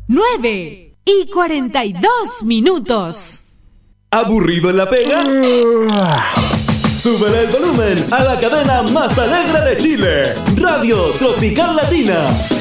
9:42. ¿Aburrido en la pega? Súbele el volumen a la cadena más alegre de Chile, Radio Tropical Latina.